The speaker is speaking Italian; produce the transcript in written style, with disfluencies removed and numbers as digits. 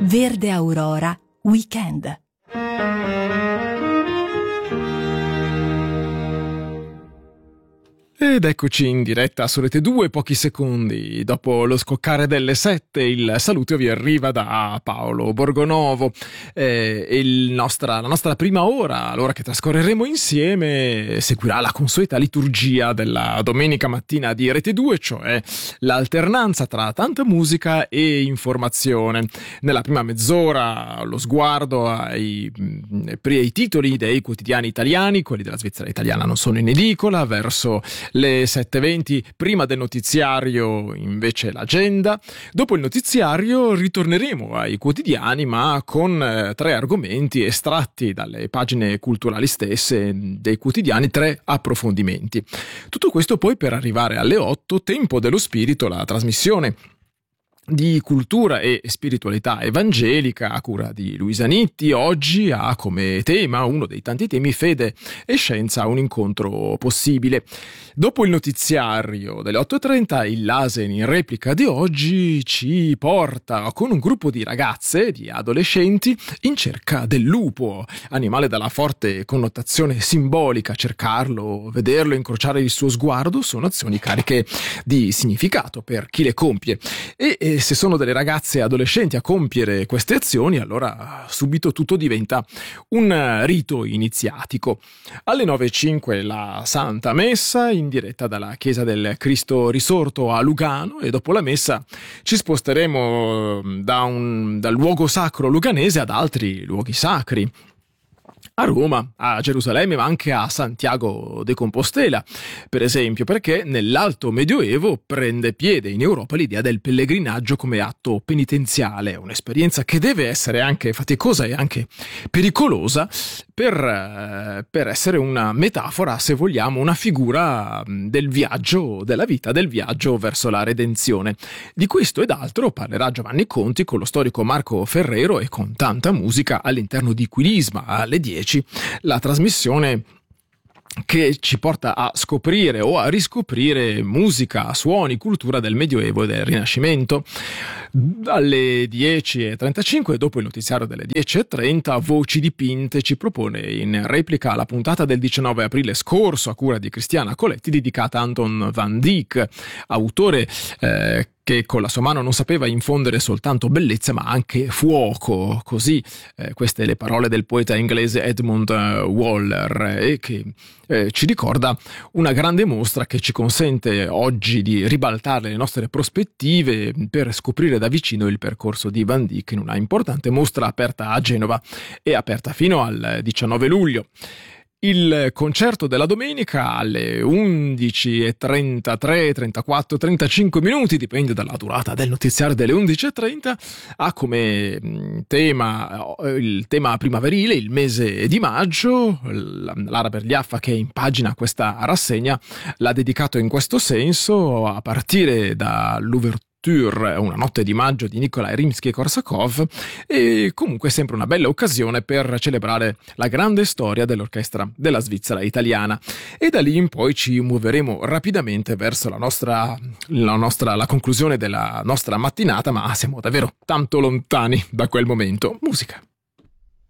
Verde Aurora Weekend. Ed eccoci in diretta su Rete 2, pochi secondi dopo lo scoccare delle 7. Il saluto vi arriva da Paolo Borgonovo. La nostra prima ora, l'ora che trascorreremo insieme, seguirà la consueta liturgia della domenica mattina di Rete 2, cioè l'alternanza tra tanta musica e informazione. Nella prima mezz'ora lo sguardo ai titoli dei quotidiani italiani, quelli della Svizzera italiana non sono in edicola, verso le 7:20, prima del notiziario invece l'agenda. Dopo il notiziario ritorneremo ai quotidiani, ma con 3 argomenti estratti dalle pagine culturali stesse dei quotidiani, 3 approfondimenti. Tutto questo poi per arrivare alle 8, Tempo dello Spirito, la trasmissione di cultura e spiritualità evangelica a cura di Luisa Nitti. Oggi ha come tema, uno dei tanti temi, fede e scienza, un incontro possibile. Dopo il notiziario delle 8:30, il Lasen in replica di oggi ci porta con un gruppo di ragazze, di adolescenti, in cerca del lupo, animale dalla forte connotazione simbolica. Cercarlo, vederlo, incrociare il suo sguardo sono azioni cariche di significato per chi le compie. E se sono delle ragazze adolescenti a compiere queste azioni, allora subito tutto diventa un rito iniziatico. Alle 9:05 la Santa Messa in diretta dalla Chiesa del Cristo Risorto a Lugano, e dopo la messa ci sposteremo dal luogo sacro luganese ad altri luoghi sacri. A Roma, a Gerusalemme, ma anche a Santiago de Compostela, per esempio, perché nell'Alto Medioevo prende piede in Europa l'idea del pellegrinaggio come atto penitenziale, un'esperienza che deve essere anche faticosa e anche pericolosa per essere una metafora, se vogliamo, una figura del viaggio, della vita, del viaggio verso la redenzione. Di questo ed altro parlerà Giovanni Conti con lo storico Marco Ferrero e con tanta musica all'interno di Quilisma alle 10. La trasmissione che ci porta a scoprire o a riscoprire musica, suoni, cultura del Medioevo e del Rinascimento. Alle 10:35, dopo il notiziario delle 10:30, Voci dipinte ci propone in replica la puntata del 19 aprile scorso a cura di Cristiana Coletti, dedicata a Anton van Dyck, autore che con la sua mano non sapeva infondere soltanto bellezza ma anche fuoco. Così queste le parole del poeta inglese Edmund Waller, e che ci ricorda una grande mostra che ci consente oggi di ribaltare le nostre prospettive per scoprire da vicino il percorso di Van Dyck in una importante mostra aperta a Genova e aperta fino al 19 luglio. Il concerto della domenica alle 11:33, 34, 35 minuti, dipende dalla durata del notiziario delle 11:30, ha come tema il tema primaverile, il mese di maggio. Lara Bergliaffa, che è in pagina questa rassegna, l'ha dedicato in questo senso, a partire dall'ouverture Una notte di maggio di Nikolai Rimsky-Korsakov, e comunque sempre una bella occasione per celebrare la grande storia dell'orchestra della Svizzera italiana. E da lì in poi ci muoveremo rapidamente verso la conclusione della nostra mattinata, ma siamo davvero tanto lontani da quel momento. Musica.